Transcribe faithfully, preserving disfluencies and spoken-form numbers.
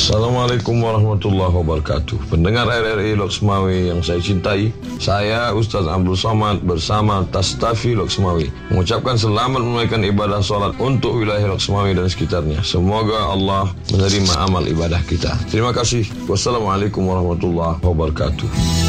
Assalamualaikum warahmatullahi wabarakatuh. Pendengar R R I Loksmawi yang saya cintai, saya Ustaz Abdul Somad bersama Tastafi Loksmawi mengucapkan selamat menunaikan ibadah salat untuk wilayah Loksmawi dan sekitarnya. Semoga Allah menerima amal ibadah kita. Terima kasih. Wassalamualaikum warahmatullahi wabarakatuh.